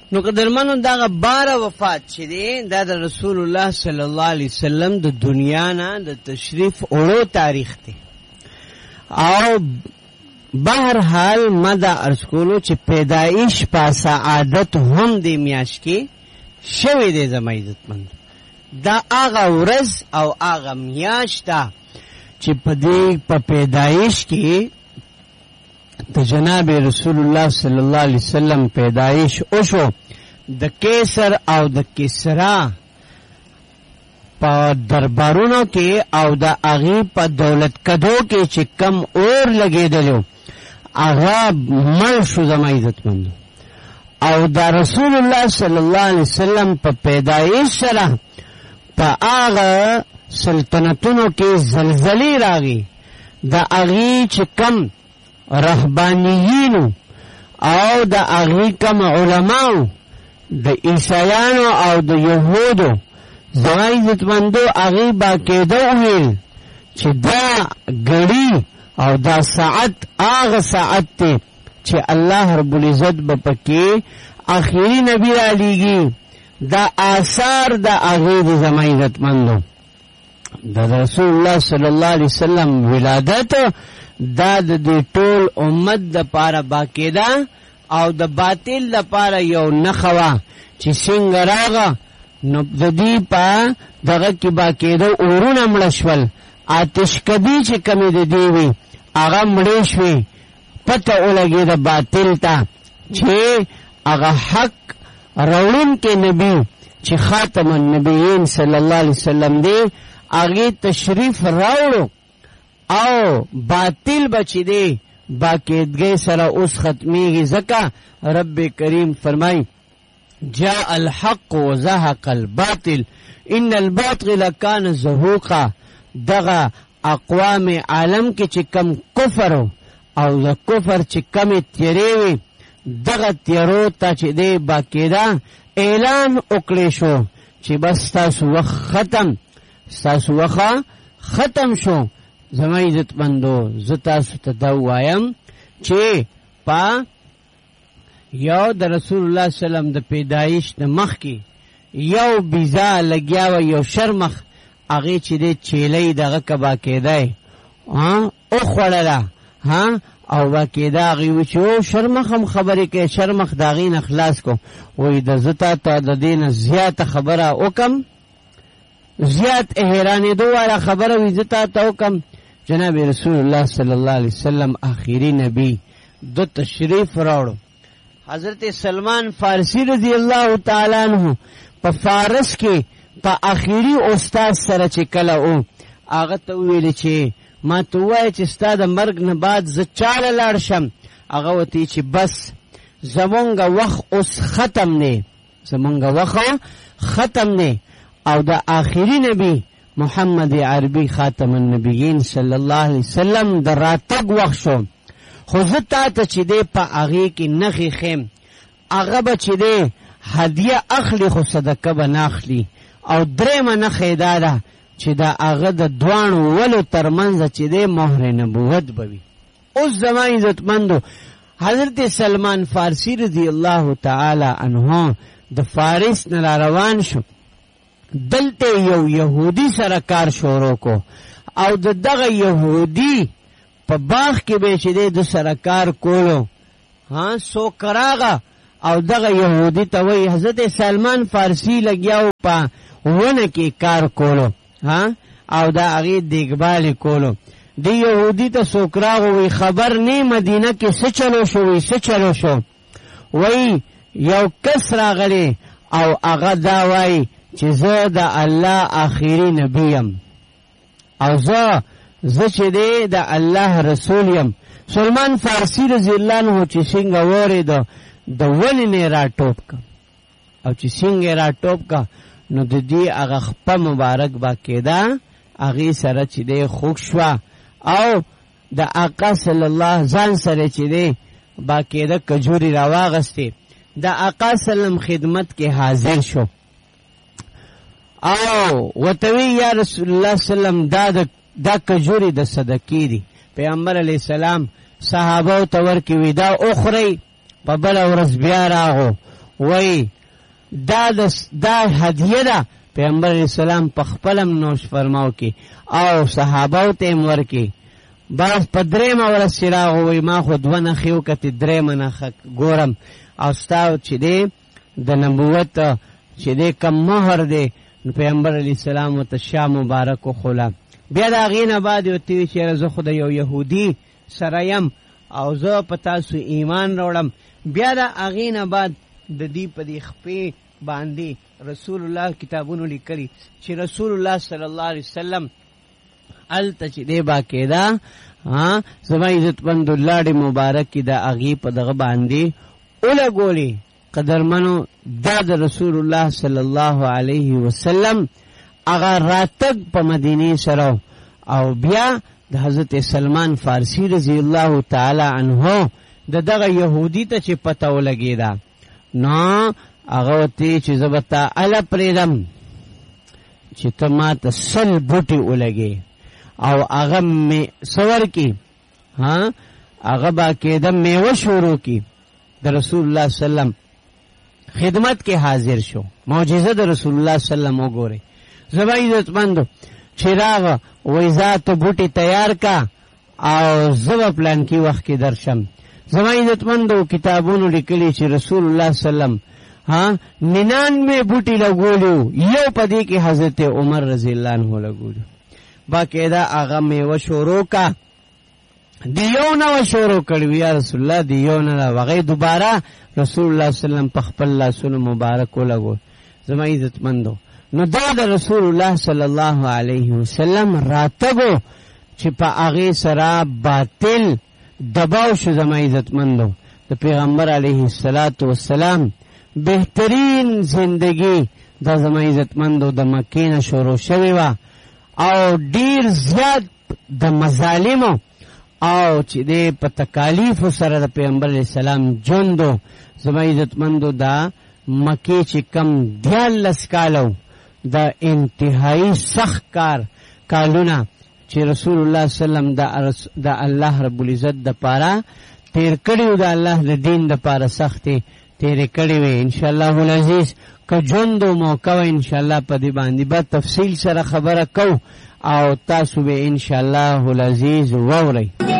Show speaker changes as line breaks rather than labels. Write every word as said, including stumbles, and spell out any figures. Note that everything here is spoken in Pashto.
نو قدرمنو داغه بار وفات چې دی دا د رسول الله صلی الله علیه وسلم د دنیا نه د تشریف اورو تاریخ دی. او بهر حال مدا ارز کولو چې پیدایش په سعادت هم دی میاش کې شوی دی زما عزتمند. دا هغه ورځ او هغه میاش ده چې په دې په پیدایش کې د جناب رسول الله صلی الله علیه وسلم پیدایش وشو. د کیسر او د کسرا په دربارونو کې او د هغې په دولت کدو کې چې کم اور لګېدلو هغه مړ شو زما عزتمندو. او د رسول الله صلی الله علیه وسلم په پیدایش سره په هغه سلطنتونو کې زلزلې راغی. د هغې چې کم رهبانیینو او د هغې کم علماو د عیسایانو او د یهودو زما عزتمندو هغې باقاعده وویل چې دا ګړي او دا ساعت هغه ساعت دی چې الله رب العزت به پکې آخري نبی را لیږي. دا آثار د هغې د زما عزتمندو د رسول الله صلی الله علیه وسلم ولادت دا د دې ټول امت د پاره باقاعده او د باطل د پاره یو نښه وه چې څنګه راغه نو د دې په دغه کې باقاعده اورونه مړه شول. آتشکدي چې کمې د دې وي هغه مړې شوې. پته ولګېده باطل ته چې هغه حق راوړونکی نبي چې خاتم النبیین صلی الله علیه وسلم دی هغې تشریف راوړو او باطل بچی دی باقاعدګۍ سره اوس ختمیږي. ځکه رب کریم فرمای جاء الحق وزهق الباطل ان الباطل کان زهوقا. دغه اقوام عالم کې چې کم کفر او د کفر چې کمې تیرې وي دغه تیرو ته چې دی باقاعده اعلان وکړی شو چې بس ستاسو وخت ختم ستاسو وخت ختم شو. زما عزتمندو زه تاسو ته دا ووایم چې په یو د رسول الله صلی الله علیه وسلم د پیدایش د مخکې یو بیزا لګیا وه یو شرمخ هغې چې دی چیلۍ دغه که باقاعده وخوړله او باقاعده هغې وی چې او شرمخ هم خبرې کوي. شرمخ د هغې نه خلاص کو وایي د زه تا ته د دې نه زیاته خبره وکم زیات حیرانېدو والا خبره وي زه تا ته وکم. جناب رسول الله صلی الله علیه وسلم آخري نبی دو تشریف راوړو. حضرت سلمان فارسی رضی الله تعالی عنہ په فارس کې په آخري استاد سره چې کله و هغه ته وویل چې ما ته ووایه چې ستا د مرګ نه بعد زه چاله لاړ شم. هغه ورته چې بس زمونږ وخت اوس ختم دی زمونږ وخت ختم دی او د آخري نبی محمد عربي خاتم النبیین صلی الله علیه وسلم د راتګ وخت شو. خو زه تا ته چې دی په هغې کې نښې ښیم هغه به چې دی هدیه اخلي خو صدقه به نه اخلي. او درېیمه نښه دا ده چې د هغه د دواړو ولو تر منځه چې دی مهر نبوت به وي. اوس زما عزتمندو حضرت سلمان فارسی رضی الله تعالی عنه د فارس نه را روان شو. دلته یو یهودی سره کار شروع کو او د دغه یهودی په باغ کې به چې دی د سره کار کولو ها څوک راغه او دغه یهودی ته وایي حضرت سلمان فارسی لګیا و په ونه کې کار کولو ها او د هغې دیکبالې کولو. د یهودي ته څوک راغو وی خبر نه مدینه کې څه چلو شو وی څه چلو شو وی یو کس راغلی او هغه دا وایي چې زه د الله آخري نبی یم او زه زه چې دی د الله رسول یم. سلمان فارسی رضی الله عنه چې څنګه واورېده د ونې نه یې راټوپ که او چې څنګه یې راټوپ که نو د دې هغه خپه مبارک باقاعده هغې سره چې دی خوږ شوه او د آقا صلی الله ځان سره چې دی باقاعده کجوري راواغستې د آقا سلم خدمت کې حاضر شو او ورته وی یا رسول الله سلم دا د دا کجوري د صدقې دي. پیغمبر علیه السلام صحابه ته ورکړي وی دا اخرئ. په بله ورځ بیا راغو وای دا دا هدیه ده پیغمبر علیہ السلام په خپلم نوش فرماو کې او صحابه ته امر کې باز په درېمه ورځ چې راغی ما خو دوه نښې وکتې درېمه نښه ګورم او ستا چې دی د نبوت چې دی کم مهر دی نو پیغمبر علیه السلام ورته شا مبارک وښوله بیا د هغې نه بعد ورته ویل چې یاره زه خو د یو یهودي سره یم او زه په تاسو ایمان راوړم بیا د هغې نه بعد د دې په دې خپې باندې رسول الله کتابونو لیکلي چې رسول الله صلی الله علیه وسلم الته چې دی باقاعده ها زما عزتمندو لاړې مبارکې د هغې په دغه باندې ولګولې قدرمنو دا د رسول الله صلی الله علیه وسلم هغه راتګ په مدینې سره او بیا د حضرت سلمان فارسی رضی الله تعالی عنه د دغه یهودي ته چې پته ولګېده نو هغه ورته چې زه به تا اله پرېږدم چې ته ما ته سل بوټې ولګې او هغه څه ورکړي ها هغه باقاعده میوه شروع کړي د رسول الله صلی الله علیه وسلم خدمت کې حاضر شو معجزه د رسول الله صلی الله علیه وسلم وګورئ زما عزتمندو چې راغه وایي ذاته بوټي تیار کا او زه به پلان کې وخت کې درشم زما عزتمندو کتابونو لیکلي چې رسول الله صلی الله علیه وسلم ها ننانوے بوټي لګولیو یو په دې کې حضرت عمر رضی الله عنه لګولیو باقاعده هغه میوه شروع کا دیو نه شروع کړی یا رسول الله دیو نه وغه دوباره رسول الله صلی الله علیه وسلم په خپل لاسونو مبارک ولګو زما عزتمندو نو دا د رسول الله صلی الله علیه وسلم راتګو چې په هغې سره باطل دباو شو زما عزتمندو د پیغمبر علیه الصلاة والسلام بهترین زندگی دا زما عزتمندو د مکې نه شروع شوې وه او ډیر زیات د مظالمو او چې دی په تکالیفو سره د پیغمبر علیه السلام ژوندو زما عزتمندو دا مکې چې کم دیارلس کالو د انتهایی سخت کار کالونه چې رسول الله صلی الله علیه وسلم د الله رب العزت د پاره تیر کړي د الله د دین د پاره سختې تیرې کړې وې انشاءالله العزیز که ژوندو موقع وه انشاءالله په دې باندې به تفصیل سره خبره کو او تاسو به انشاءالله العزیز واورئ